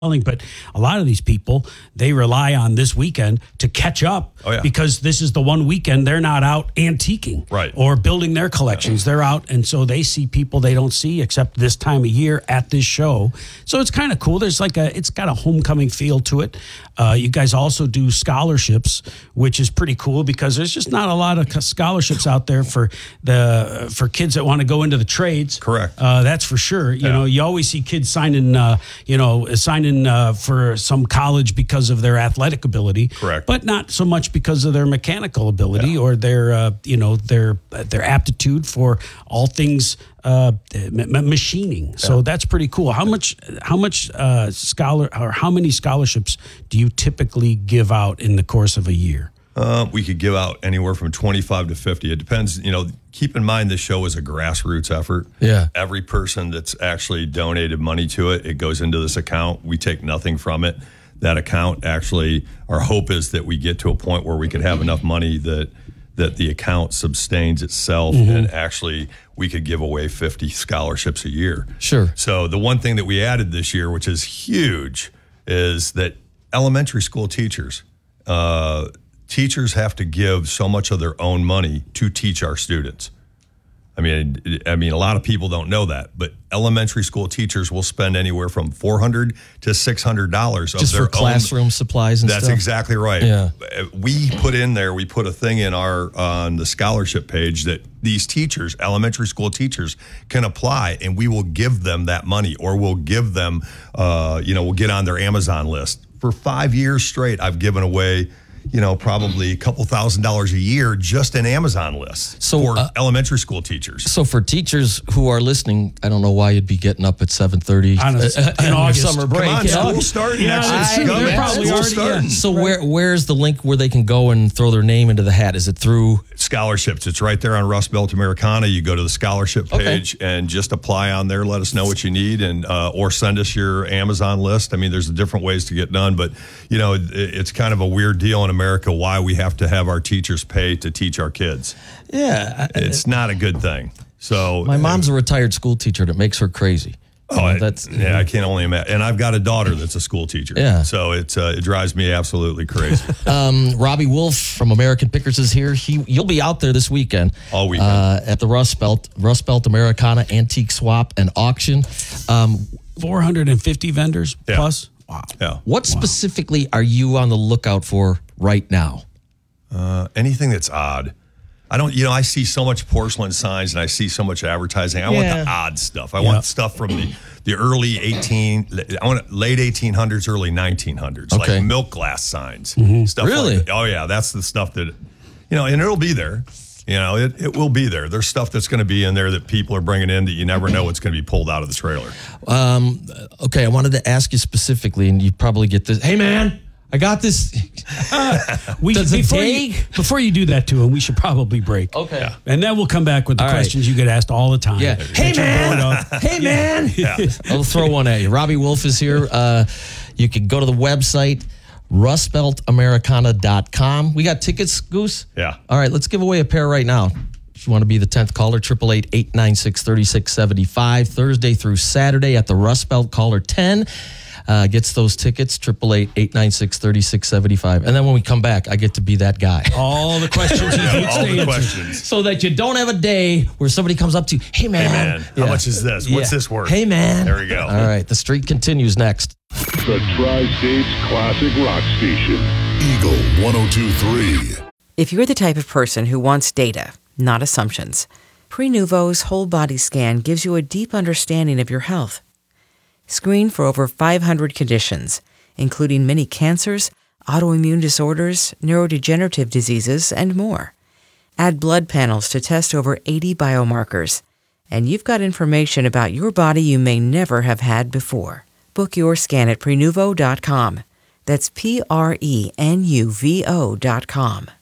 But a lot of these people, they rely on this weekend to catch up because this is the one weekend they're not out antiquing or building their collections. They're out, and so they see people they don't see except this time of year at this show. So it's kind of cool. There's it's got a homecoming feel to it. You guys also do scholarships, which is pretty cool because there's just not a lot of scholarships out there for kids that want to go into the trades. Correct. That's for sure. You know, you always see kids signing for some college because of their athletic ability. Correct. But not so much because of their mechanical ability or their aptitude for all things machining. So that's pretty cool. How many scholarships do you typically give out in the course of a year? We could give out anywhere from 25 to 50. It depends. Keep in mind this show is a grassroots effort. Yeah. Every person that's actually donated money to it, it goes into this account. We take nothing from it. That account actually, our hope is that we get to a point where we could have enough money that the account sustains itself and actually we could give away 50 scholarships a year. Sure. So the one thing that we added this year, which is huge, is that elementary school teachers have to give so much of their own money to teach our students. I mean, a lot of people don't know that, but elementary school teachers will spend anywhere from $400 to $600 just for classroom supplies and stuff. That's exactly right. Yeah. We put a thing in on the scholarship page that these teachers, elementary school teachers, can apply, and we will give them that money, or we'll give them, we'll get on their Amazon list. For 5 years straight, I've given away probably a couple $1,000s a year just in Amazon lists for elementary school teachers. So for teachers who are listening, I don't know why you'd be getting up at 7:30 in August. Summer break. Come on, school's starting. They're probably already. So where's the link where they can go and throw their name into the hat? Is it through scholarships? It's right there on Rust Belt Americana. You go to the scholarship page and just apply on there. Let us know what you need, and or send us your Amazon list. I mean, there's different ways to get done, but it's kind of a weird deal in America why we have to have our teachers pay to teach our kids. Yeah. It's not a good thing. So my mom's a retired school teacher, and it makes her crazy. I can't only imagine. And I've got a daughter that's a school teacher. Yeah. So it drives me absolutely crazy. Robbie Wolf from American Pickers is here. You'll be out there this weekend. All weekend. At the Rust Belt Americana Antique Swap and Auction. 450 vendors plus. Wow. Yeah. What specifically are you on the lookout for right now? Anything that's odd. I see so much porcelain signs and I see so much advertising. I want the odd stuff. I want stuff from the early late 1800s, early 1900s, like milk glass signs. Stuff really? Like that. Oh yeah, that's the stuff that, and it'll be there. It will be there. There's stuff that's going to be in there that people are bringing in that you never know what's going to be pulled out of the trailer. Okay, I wanted to ask you specifically, and you probably get this. Hey, man, I got this. Before you do that to him, we should probably break. Okay. Yeah. And then we'll come back with the questions you get asked all the time. Yeah. Hey, man. Hey, man. Yeah. I'll throw one at you. Robbie Wolf is here. You can go to the website, rustbeltamericana.com. We got tickets, Goose? Yeah. All right, let's give away a pair right now. If you want to be the 10th caller, 888-896-3675. Thursday through Saturday at the Rust Belt, caller 10 gets those tickets, 888-896-3675. And then when we come back, I get to be that guy. All the questions you hates to answer. So that you don't have a day where somebody comes up to you, hey, man. How much is this? What's this worth? Hey, man. There we go. All right, the streak continues next. The Tri-States Classic Rock Station. Eagle 102.3. If you're the type of person who wants data, not assumptions, Prenuvo's whole body scan gives you a deep understanding of your health. Screen for over 500 conditions, including many cancers, autoimmune disorders, neurodegenerative diseases, and more. Add blood panels to test over 80 biomarkers, and you've got information about your body you may never have had before. Book your scan at Prenuvo.com. That's Prenuvo.com.